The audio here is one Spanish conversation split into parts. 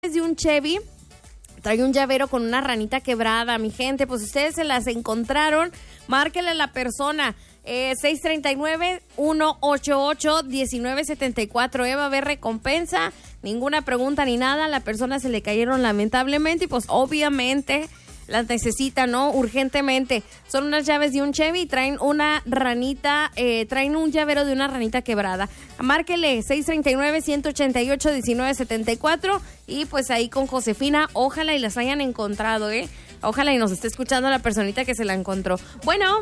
De un Chevy, trae un llavero con una ranita quebrada, mi gente, pues ustedes se las encontraron, márquenle a la persona, 639-188-1974, va a haber recompensa, ninguna pregunta ni nada, a la persona se le cayeron lamentablemente y pues obviamente las necesita, ¿no? Urgentemente. Son unas llaves de un Chevy y traen una ranita, traen un llavero de una ranita quebrada. Márquele 639-188-1974 y pues ahí con Josefina, ojalá y las hayan encontrado, ¿eh? Ojalá y nos esté escuchando la personita que se la encontró. Bueno.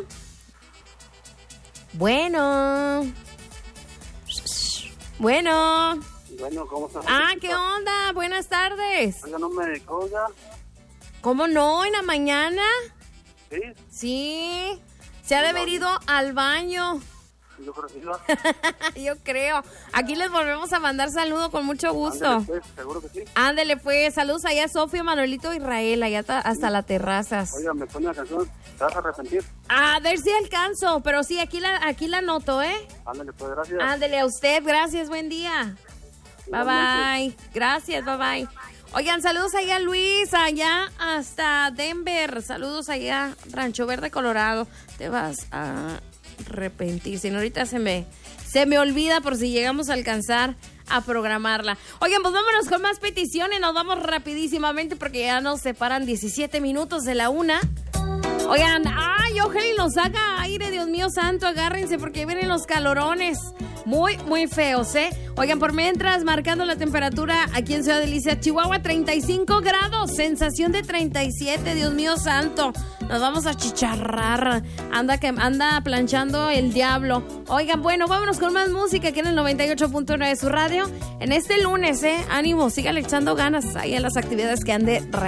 Bueno, ¿cómo estás? Ah, ¿qué onda? Buenas tardes. Oiga, no me colga. ¿Cómo no? ¿En la mañana? ¿Sí? Sí. Se ha de haber ido al baño. Yo creo que iba. Yo creo. Aquí les volvemos a mandar saludos con mucho gusto. Ándale, pues, seguro que sí. Ándele, pues. Saludos allá a Sofía, Manuelito, Israel, allá hasta las terrazas. Oiga, me pone la canción. ¿Te vas a arrepentir? A ver si alcanzo. Pero sí, aquí la anoto, ¿eh? Ándale, pues, gracias. Ándele a usted. Gracias, buen día. Bye, bye. Gracias, bye, bye. Oigan, saludos allá a Luis, allá hasta Denver. Saludos allá, Rancho Verde, Colorado. Te vas a arrepentir. Si no, ahorita se me olvida por si llegamos a alcanzar a programarla. Oigan, pues vámonos con más peticiones. Nos vamos rapidísimamente porque ya nos separan 17 minutos de la 1. Oigan, ojalá y nos haga aire, Dios mío santo, agárrense porque vienen los calorones. Muy, muy feos, ¿eh? Oigan, por mientras, marcando la temperatura aquí en Ciudad Delicia, Chihuahua, 35 grados, sensación de 37, Dios mío santo. Nos vamos a chicharrar, anda planchando el diablo. Oigan, bueno, vámonos con más música aquí en el 98.9 de su radio. En este lunes, ánimo, síganle echando ganas ahí a las actividades que ande